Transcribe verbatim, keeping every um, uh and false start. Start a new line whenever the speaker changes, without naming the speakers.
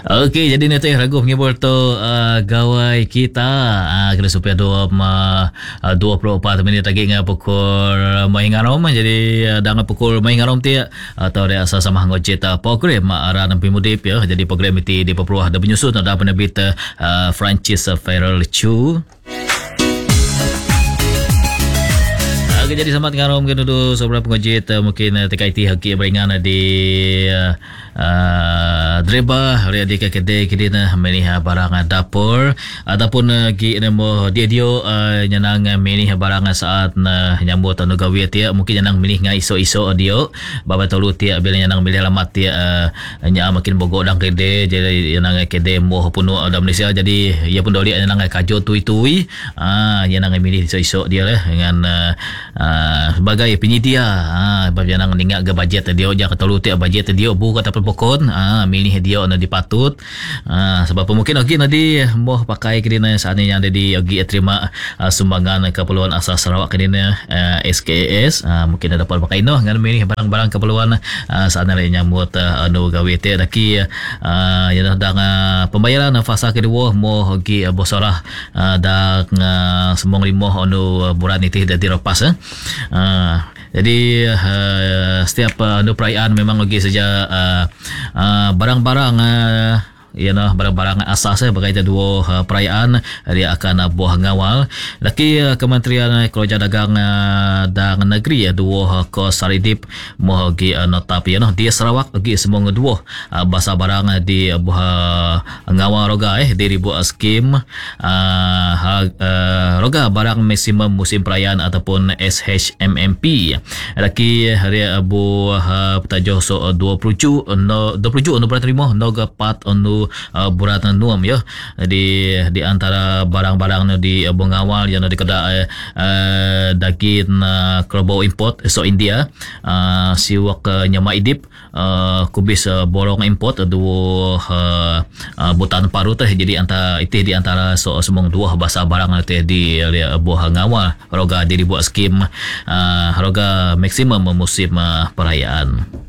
Okey, jadi nanti ragu penghibur tu uh, gawai kita uh, kena supaya dua uh, dua puluh empat minit lagi dengan pukul mai ngarom. Jadi uh, dengan pukul mai ngarom ti atau dia asal sama ngojit uh, program arah nampi mudip ya. Jadi program itu di peperuah ada menyusun ada penerbit uh, Francis Ferrell Chu. Okay, jadi selamat ngarom ke dulu seberapa pengojit uh, mungkin uh, T K I T haki beringan di uh, uh, Dreba hari di kedai kedai na meni barang dapur ataupun uh, gi nemo dia dia uh, nyanang meni barang saat na nyambut anu gawe dia mungkin nyanang meni ngai iso-iso dia baba tolu dia bila nyanang bila alamat dia uh, nya makin bogo dang kedai jadi nyanang kedai moh punu ada Malaysia jadi ia pun doli nyanang kajo tui-tui ah nyanang meni iso-iso dia lah dengan uh, Uh, sebagai penyedia ah uh, bagi nang ningat ke bajet dia jangan terlalu tiap bajet dia bu kata pokon ah uh, milih dia nak dipatut ah uh, sebab mungkin lagi nanti mau pakai kedina saat ini yang ada di lagi terima uh, sumbangan keperluan asas Sarawak kedina uh, S K S uh, mungkin ada dapat pakai noh dengan milih barang-barang keperluan uh, saat ini nyambut uh, anu gawe te laki uh, yang dah uh, pembayaran fasa kedua mau lagi uh, bosarah uh, dah uh, semong limo anu uh, bulan itu dah dilepas eh. Uh, jadi uh, setiap uh, perayaan memang lagi saja uh, uh, barang-barang uh, ya nah barang-barang asas eh berkaitan dua uh, perayaan dia akan uh, buah ngawal laki uh, Kementerian Kerajaan Dagang uh, dan Negeri uh, dua uh, kos saridip mau gi uh, notap ya noh di Sarawak lagi semua dua uh, bahasa barang uh, di uh, buah uh, ngawal roga eh dari buah skim uh, uh, roga barang maksimum musim perayaan ataupun S H M M P laki hari uh, buah uh, petajoh so uh, dua puluh ju no dua puluh ju no berterima no gapat onu Uh, buratan nuam ya di di antara barang-barang di uh, Bungawal yang di kedai uh, daging uh, kerbau import so India uh, siwak uh, nyama idip uh, kubis uh, borong import dua uh, uh, butan paru teh jadi antara itu di antara so semua dua bahasa barang teh di uh, buah ngawal roga diri buat skim uh, roga maksimum musim uh, perayaan.